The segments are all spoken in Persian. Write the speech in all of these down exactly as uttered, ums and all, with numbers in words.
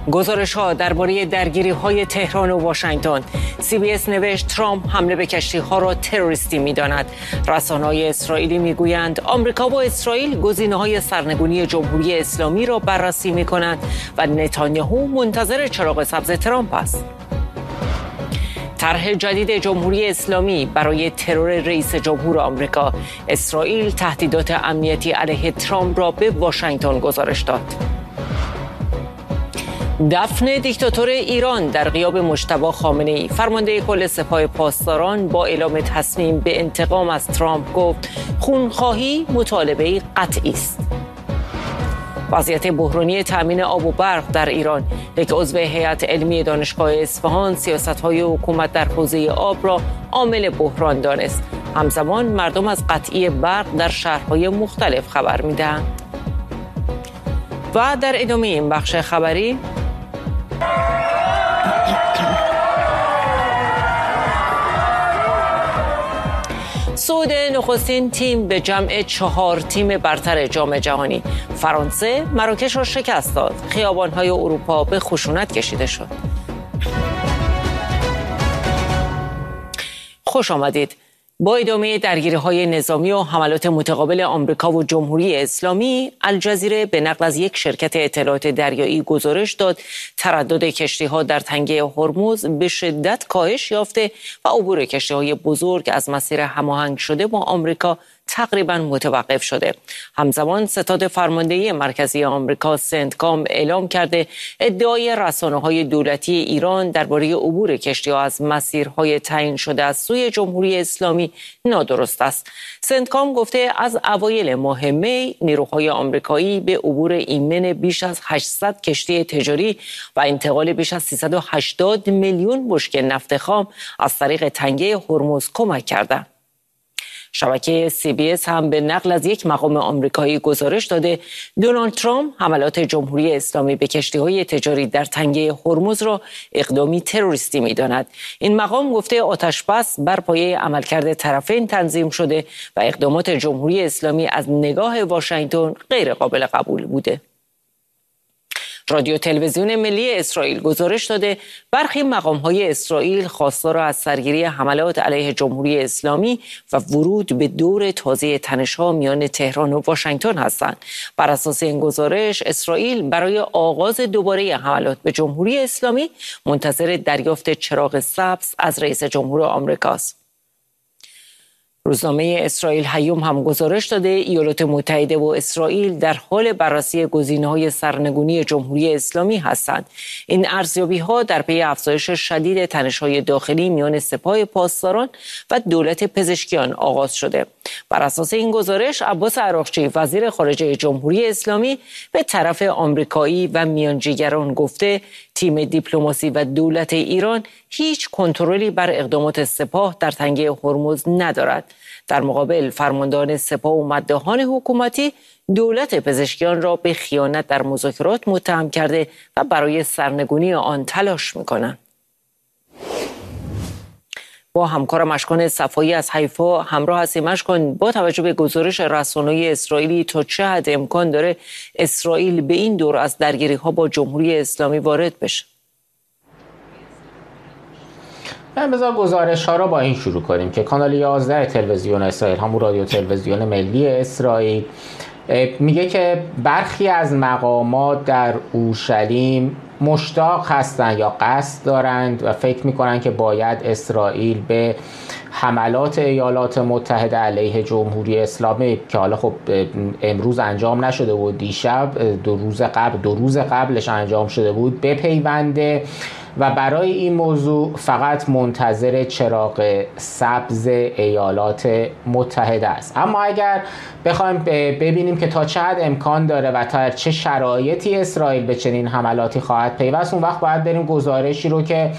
گزارش ها درباره درگیری های تهران و واشنگتن. سی بی اس نوشت ترامپ حمله به کشتی ها را تروریستی می داند. رسانه‌های اسرائیلی می گویند آمریکا و اسرائیل گزینه های سرنگونی جمهوری اسلامی را بررسی می کنند و نتانیاهو منتظر چراغ سبز ترامپ است. طرح جدید جمهوری اسلامی برای ترور رئیس جمهور آمریکا. اسرائیل تهدیدات امنیتی علیه ترامپ را به واشنگتن گزارش داد. دفن دیکتاتور ایران در غیاب مجتبی خامنه‌ای. فرمانده کل سپاه پاسداران با اعلام تصمیم به انتقام از ترامپ گفت خونخواهی مطالبه قطعی است. وضعیت بحرانی تامین آب و برق در ایران. یک عضو هیئت علمی دانشگاه اصفهان سیاست‌های حکومت در حوزه آب را عامل بحران دانست. همزمان مردم از قطعی برق در شهرهای مختلف خبر می‌دهند. و در ادامه این بخش خبری صعود نخستین تیم به جمع چهار تیم برتر جام جهانی. فرانسه مراکش را شکست داد. خیابان‌های اروپا به خشونت کشیده شد. خوش آمدید. با ادامه درگیری‌های نظامی و حملات متقابل آمریکا و جمهوری اسلامی، الجزیره به نقل از یک شرکت اطلاعات دریایی گزارش داد تردد کشتی‌ها در تنگه هرمز به شدت کاهش یافته و عبور کشتی‌های بزرگ از مسیر هماهنگ شده با آمریکا تقریباً متوقف شده. همزمان ستاد فرماندهی مرکزی آمریکا سنتکام اعلام کرده ادعای رسانه‌های دولتی ایران درباره عبور کشتی‌ها از مسیرهای تعیین شده از سوی جمهوری اسلامی نادرست است. سنتکام گفته از اوایل ماه می نیروهای آمریکایی به عبور ایمن بیش از هشتصد کشتی تجاری و انتقال بیش از سیصد و هشتاد میلیون بشکه نفت خام از طریق تنگه هرمز کمک کردند. شبکه سی بی اس هم به نقل از یک مقام آمریکایی گزارش داده دونالد ترامپ حملات جمهوری اسلامی به کشتی‌های تجاری در تنگه هرمز را اقدامی تروریستی می‌داند. این مقام گفته آتش‌بس بر پایه عملکرد طرفین تنظیم شده و اقدامات جمهوری اسلامی از نگاه واشنگتن غیر قابل قبول بوده. رادیو تلویزیون ملی اسرائیل گزارش داده برخی مقام‌های اسرائیل خواستار از سرگیری حملات علیه جمهوری اسلامی و ورود به دور تازه تنش‌ها میان تهران و واشنگتن هستند. بر اساس این گزارش اسرائیل برای آغاز دوباره حملات به جمهوری اسلامی منتظر دریافت چراغ سبز از رئیس جمهور آمریکاست. روزنامه اسرائیل هیوم هم گزارش داده ایالات متحده و اسرائیل در حال بررسی گزینه‌های سرنگونی جمهوری اسلامی هستند. این ارزیابی‌ها در پی افزایش شدید تنش‌های داخلی میان سپاه پاسداران و دولت پزشکیان آغاز شده. بر اساس این گزارش عباس عراقچی وزیر خارجه جمهوری اسلامی به طرف آمریکایی و میانجیگران گفته تیم دیپلماسی و دولت ایران هیچ کنترلی بر اقدامات سپاه در تنگه هرمز ندارد. در مقابل فرماندهان سپاه و مداحان حکومتی دولت پزشکیان را به خیانت در مذاکرات متهم کرده و برای سرنگونی آن تلاش می‌کنند. با همکارم اشکان صفایی از حیفا همراه هستیم. اشکان، با توجه به گزارش رسانه‌های اسرائیلی تا چه حد امکان داره اسرائیل به این دور از درگیری‌ها با جمهوری اسلامی وارد بشه؟ من بذار گزارش ها را با این شروع کنیم که کانال یازده تلویزیون اسرائیل، همون رادیو تلویزیون ملی اسرائیل، میگه که برخی از مقامات در اورشلیم مشتاق هستند یا قصد دارند و فکر میکنن که باید اسرائیل به حملات ایالات متحده علیه جمهوری اسلامی که حالا خب امروز انجام نشده بود، دیشب دو روز قبل دو روز قبلش انجام شده بود، بپیونده و برای این موضوع فقط منتظر چراغ سبز ایالات متحده است. اما اگر بخوایم ببینیم که تا چه حد امکان داره و تا چه شرایطی اسرائیل به چنین حملاتی خواهد پیوست، اون وقت باید بریم گزارشی رو که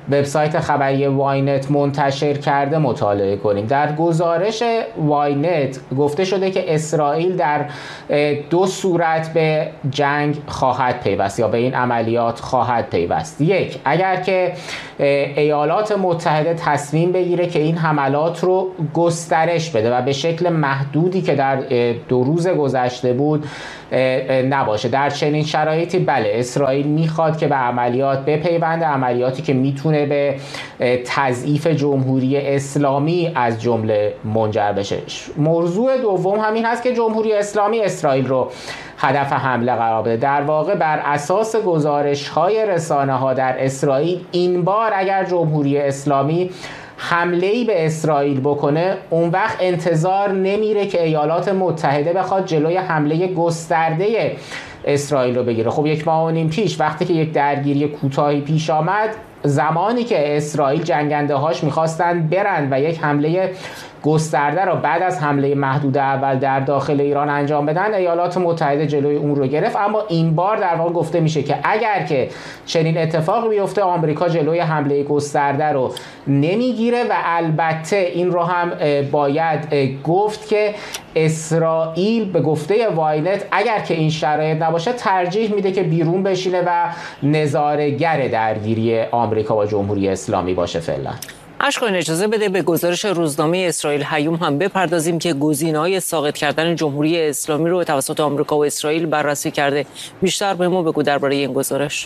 وبسایت خبری واینت منتشر کرده مطالعه کنیم. در گزارش واینت گفته شده که اسرائیل در دو صورت به جنگ خواهد پیوست یا به این عملیات خواهد پیوست. یک، اگر که ایالات متحده تصمیم بگیره که این حملات رو گسترش بده و به شکل محدودی که در دو روز گذشته بود نباشه، در چنین شرایطی بله اسرائیل میخواد که به عملیات بپیونده، عملیاتی که میتونه به تضعیف جمهوری اسلامی از جمله منجر بشه. موضوع دوم همین هست که جمهوری اسلامی اسرائیل رو هدف حمله قرار بده. در واقع بر اساس گزارش‌های رسانه‌ها در اسرائیل این بار اگر جمهوری اسلامی حمله‌ای به اسرائیل بکنه، اون وقت انتظار نمیره که ایالات متحده بخواد جلوی حمله گسترده اسرائیل رو بگیره. خب یک ماه و نیم پیش وقتی که یک درگیری کوتاهی پیش آمد، زمانی که اسرائیل جنگنده هاش میخواستن برند و یک حمله گسترده رو بعد از حمله محدود اول در داخل ایران انجام بدن، ایالات متحده جلوی اون رو گرفت. اما این بار در واقع گفته میشه که اگر که چنین اتفاقی بیفته، آمریکا جلوی حمله گسترده رو نمیگیره و البته این رو هم باید گفت که اسرائیل به گفته واینت اگر که این شرایط نباشه ترجیح میده که بیرون بشینه و نظاره‌گر درگیری آمریکا و جمهوری اسلامی باشه. فعلا اشکان اجازه بده به گزارش روزنامه اسرائیل هیوم هم بپردازیم که گزینه‌های ساقط کردن جمهوری اسلامی رو توسط آمریکا و اسرائیل بررسی کرده. بیشتر به ما بگو درباره این گزارش.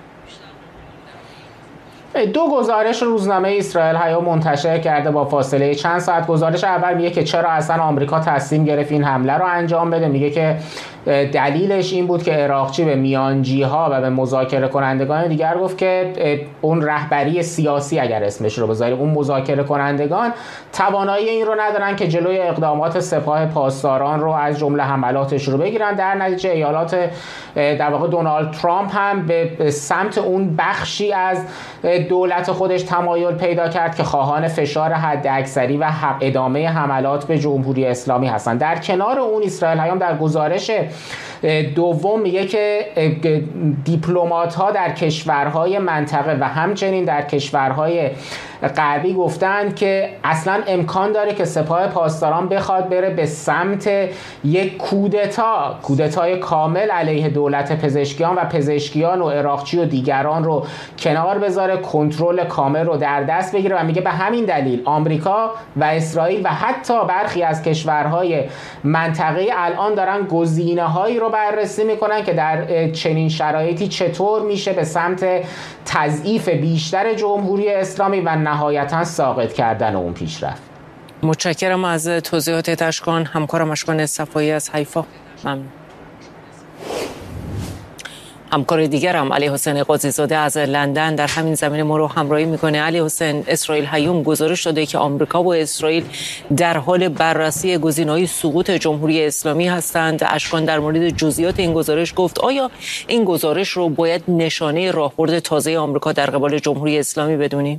دو گزارش روزنامه اسرائیل هیوم منتشر کرده با فاصله چند ساعت. گزارش اول میگه که چرا اصلا آمریکا تصمیم گرفت این حمله رو انجام بده. میگه که دلیلش این بود که عراقچی به میانجی‌ها و به مذاکره کنندگان دیگر گفت که اون رهبری سیاسی اگر اسمش رو بذاریم، اون مذاکره کنندگان توانایی این رو ندارن که جلوی اقدامات سپاه پاسداران رو از جمله حملاتش رو بگیرن. در نتیجه ایالات در واقع دونالد ترامپ هم به سمت اون بخشی از دولت خودش تمایل پیدا کرد که خواهان فشار حداکثری و ادامه حملات به جمهوری اسلامی هستند. در کنار اون اسرائیل هیوم در گزارش دوم میگه که دیپلمات ها در کشورهای منطقه و همچنین در کشورهای غربی گفتند که اصلا امکان داره که سپاه پاسداران بخواد بره به سمت یک کودتا کودتای کامل علیه دولت پزشکیان و پزشکیان و عراقچی و دیگران رو کنار بذاره، کنترل کامل رو در دست بگیره. و میگه به همین دلیل آمریکا و اسرائیل و حتی برخی از کشورهای منطقه الان دارن گزینه‌هایی رو بررسی میکنن که در چنین شرایطی چطور میشه به سمت تضعیف بیشتر جمهوری اسلامی و نهایتاً ساقط کردن اون پیشرفت. متشکرم از توضیحات اشکان. همکارم اشکان صفایی از حیفا. ممنون. همکار دیگرم علی حسین قاضی زاده از لندن در همین زمینه ما رو همراهی میکنه. علی حسین، اسرائیل هیوم گزارش داده که آمریکا و اسرائیل در حال بررسی گزینه‌های سقوط جمهوری اسلامی هستند. اشکان در مورد جزئیات این گزارش گفت. آیا این گزارش رو باید نشانه راهبرد تازه آمریکا در قبال جمهوری اسلامی بدونیم؟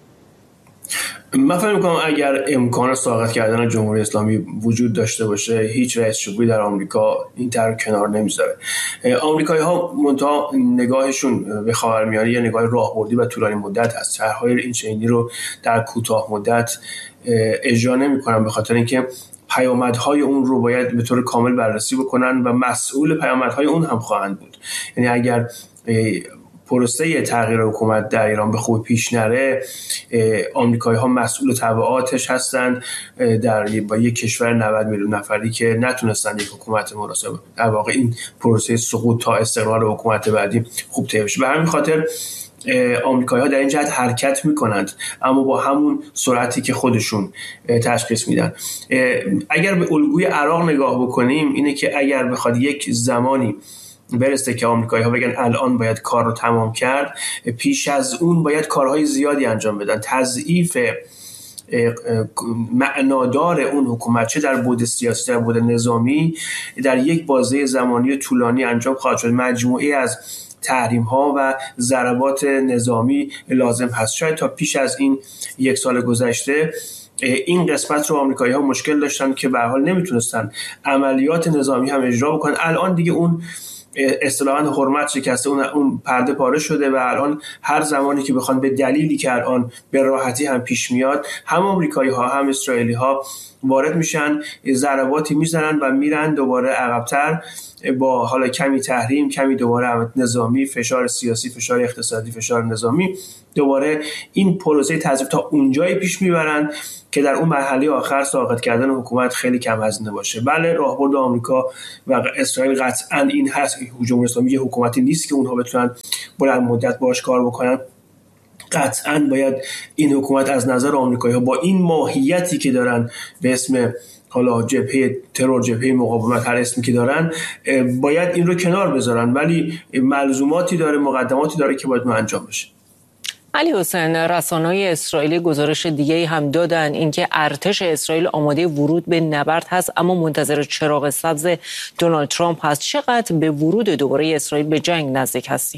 من فکر می‌کنم اگر امکان ساقط کردن جمهوری اسلامی وجود داشته باشه، هیچ رئیس جمهوری در آمریکا این طرح کنار نمیذاره. آمریکایی‌ها منتها نگاهشون به خاورمیانه یه نگاه راهبردی و طولانی مدت هست. طرح‌های این چنینی رو در کوتاه مدت اجرا نمی‌کنن، به خاطر اینکه پیامدهای اون رو باید به طور کامل بررسی بکنن و مسئول پیامدهای اون هم خواهند بود. یعنی اگر پروسه تغییر حکومت در ایران به خوبی پیش نره، آمریکایی‌ها مسئول تبعاتش هستند در با یک کشور نود میلیون نفری که نتونستن یک حکومت مناسب در واقع این پروسه سقوط تا استقرار حکومت بعدی خوب طی بشه. به همین خاطر آمریکایی‌ها در این جهت حرکت میکنند، اما با همون سرعتی که خودشون تشخیص میدن. اگر به الگوی عراق نگاه بکنیم، اینه که اگر بخواد یک زمانی برسته که آمریکایی‌ها بگن الان باید کار رو تمام کرد، پیش از اون باید کارهای زیادی انجام بدن. تضعیف معنادار اون حکومت، چه در بعد سیاسی در بعد نظامی، در یک بازه زمانی طولانی انجام خواهد شد. مجموعه از تحریم‌ها و ضربات نظامی لازم هست. شاید تا پیش از این یک سال گذشته این قسمت رو آمریکایی‌ها مشکل داشتن که به هر حال نمیتونستن عملیات نظامی هم اجرا بکنن. الان دیگه اون اصطلاحاً حرمت شکسته، اون اون پرده پاره شده و الان هر زمانی که بخوان به دلیلی که الان به راحتی هم پیش میاد، هم آمریکایی‌ها هم اسرائیلی‌ها وارد میشن، ضرباتی میزنن و میرن دوباره عقب‌تر با حالا کمی تحریم، کمی دوباره نظامی، فشار سیاسی، فشار اقتصادی، فشار نظامی، دوباره این پروسه تضعیف تا اونجایی پیش میبرن که در اون مرحله آخر ساقط کردن حکومت خیلی کم هزینه باشه. بله، راهبرد آمریکا و اسرائیل قطعاً این هست. جمهوری اسلامی یه حکومتی نیست که اونها بتونن بلند مدت باهاش کار بکنن. قطعاً باید این حکومت از نظر آمریکایی‌ها با این ماهیتی که دارن به اسم حالا جبهه ترور، جبهه مقاومت، هر اسمی که دارن، باید این رو کنار بذارن، ولی ملزوماتی داره، مقدماتی داره که باید انجام بشه. علی حسین، رسانه‌های اسرائیلی گزارش دیگه‌ای هم دادن اینکه ارتش اسرائیل آماده ورود به نبرد هست، اما منتظر چراغ سبز دونالد ترامپ هست. چقدر به ورود دوباره اسرائیل به جنگ نزدیک هستیم؟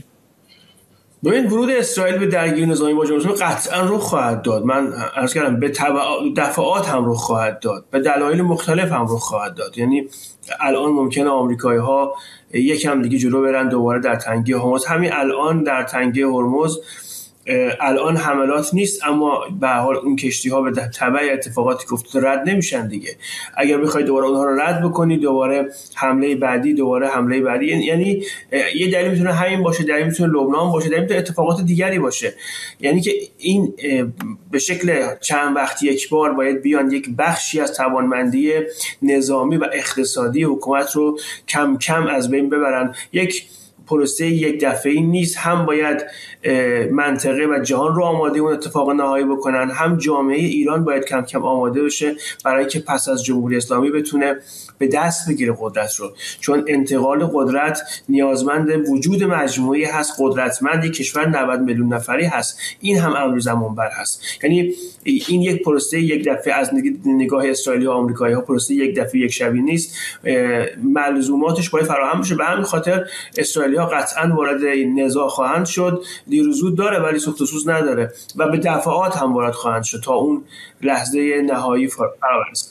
ببین، ورود اسرائیل به درگیری نظامی با جمهوری اسلامی قطعا رخ خواهد داد. من عرض کردم به دفعات هم رخ خواهد داد، به دلایل مختلف هم رخ خواهد داد. یعنی الان ممکنه آمریکایی‌ها یکم دیگه جلو برن، دوباره در تنگه هرمز. همین الان در تنگه هرمز الان حملات نیست، اما به هر حال اون کشتی‌ها به تبع اتفاقاتی که افتاده رد نمیشن دیگه. اگر بخوای دوباره اونها رو رد بکنی، دوباره حمله بعدی، دوباره حمله بعدی، یعنی یه دلیل میتونه همین باشه، دلیل میتونه لبنان باشه، دلیل میتونه اتفاقات دیگری باشه. یعنی که این به شکل چند وقت یک بار باید بیان یک بخشی از توانمندی نظامی و اقتصادی حکومت رو کم کم از بین ببرن. یک پروسه یک دفعه‌ای نیست. هم باید منطقه و جهان رو آماده اون اتفاق نهایی بکنن، هم جامعه ایران باید کم کم آماده بشه برای که پس از جمهوری اسلامی بتونه به دست بگیره قدرت رو. چون انتقال قدرت نیازمند وجود مجموعی هست، قدرتمند، یک کشور نود میلیون نفری هست. این هم امر زمان بر هست. یعنی این یک پروسه یک دفعه از نگاه اسرائیلی و آمریکایی‌ها پروسه یک دفعه یک شبی نیست. ملزوماتش باید فراهم بشه. به همین خاطر اسرائیلی‌ها قطعاً وارد این نزاع خواهند شد. دیر و زود داره ولی سوخت و سوز نداره و به دفعات هم وارد خواهند شد تا اون لحظه نهایی فرا برسه.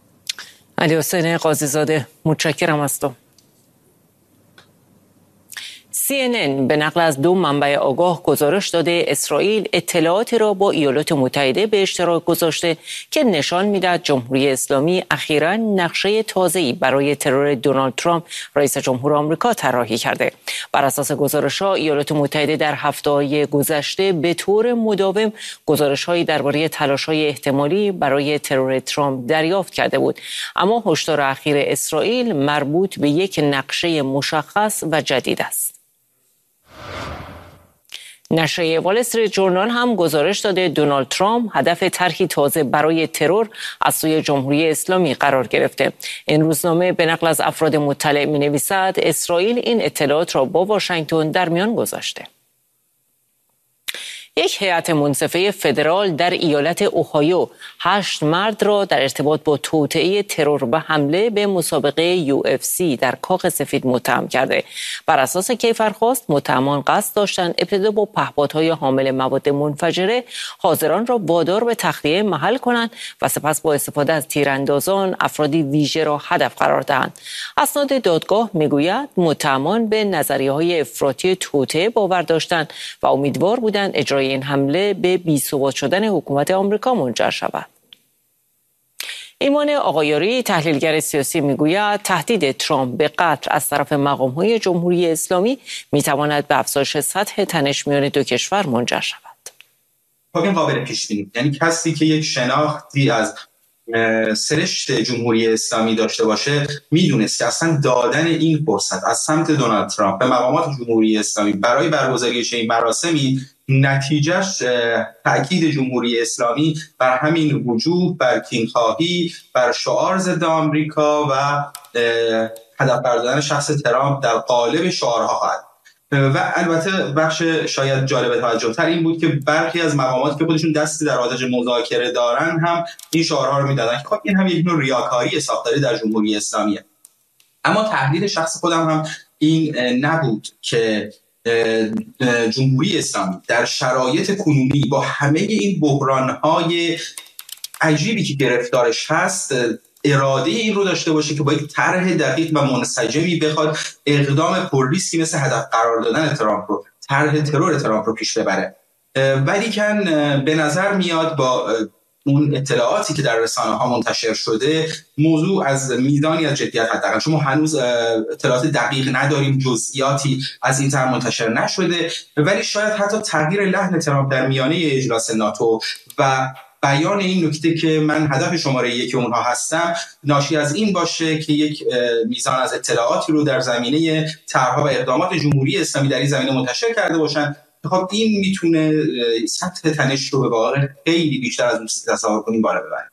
علی حسین قاضی زاده، متشکرم از تو. سی ان ان به نقل از دو منبع آگاه گزارش داده اسرائیل اطلاعاتی را با ایالات متحده به اشتراک گذاشته که نشان می‌دهد جمهوری اسلامی اخیراً نقشه تازه‌ای برای ترور دونالد ترامپ رئیس جمهور آمریکا طراحی کرده. بر اساس گزارش‌ها ایالات متحده در هفته‌های گذشته به طور مداوم گزارش‌هایی درباره تلاش‌های احتمالی برای ترور ترامپ دریافت کرده بود، اما هشدار اخیر اسرائیل مربوط به یک نقشه مشخص و جدید است. نشریه وال استریت جورنال هم گزارش داده دونالد ترامپ هدف طرحی تازه برای ترور از سوی جمهوری اسلامی قرار گرفته. این روزنامه به نقل از افراد مطلع می‌نویسد اسرائیل این اطلاعات را با واشنگتن در میان گذاشته. یک هیئت منصفه فدرال در ایالت اوهایو هشت مرد را در ارتباط با توطئه ترور و حمله به مسابقه یو اف سی در کاخ سفید متهم کرده. بر اساس کیفرخواست متهمان قصد داشتند ابتدا با پهپادهای حامل مواد منفجره حاضران را وادار به تخلیه محل کنند و سپس با استفاده از تیراندازان افرادی ویژه را هدف قرار دهند. اسناد دادگاه میگوید متهمان به نظریه‌های افراطی توطئه باور داشتند و امیدوار بودند اجرای این حمله به بی‌ثبات شدن حکومت آمریکا منجر شود. ایمان آقایاری تحلیلگر سیاسی میگوید تهدید ترامپ به قتل از طرف مقام‌های جمهوری اسلامی میتواند به افزایش سطح تنش میان دو کشور منجر شود. این قابل پیش بینی، یعنی کسی که یک شناختی از سرشت جمهوری اسلامی داشته باشه میدونست که اصلا دادن این فرصت از سمت دونالد ترامپ به مقامات جمهوری اسلامی برای برگزاری این مراسمی نتیجهش تأکید جمهوری اسلامی بر همین وجوه، بر کینخواهی، بر شعار ضد آمریکا و هدف قرار دادن شخص ترامپ در قالب شعارها خواهد. و البته بخش شاید جالب توجه تر این بود که برخی از مقامات که خودشون دستی در آتش مذاکره دارن هم این شعارها رو میدادن که خب این هم یک نوع ریاکاری ساختاری در جمهوری اسلامیه. اما تحلیل شخص خودم هم این نبود که جمهوری اسلامی در شرایط کنونی با همه این بحران‌های عجیبی که گرفتارش هست اراده این رو داشته باشه که با یک طرح دقیق و منسجمی بخواد اقدام پرریسکی مثل هدف قرار دادن ترامپ رو، طرح ترور ترامپ رو پیش ببره. ولیکن به نظر میاد با اون اطلاعاتی که در رسانه ها منتشر شده موضوع از میزانی از جدیت حداقل، چون ما هنوز اطلاعات دقیق نداریم، جزئیاتی از این طرح منتشر نشده، ولی شاید حتی تغییر لحن ترامپ در میانه اجلاس ناتو و بیان این نکته که من هدف شماره یک اونها هستم ناشی از این باشه که یک میزان از اطلاعاتی رو در زمینه طرح‌ها و اقدامات جمهوری اسلامی در این زمینه منتشر کرده باشن. خب این میتونه سطح تنش رو به واقع خیلی بیشتر از اون تصور کنیم بالا ببره.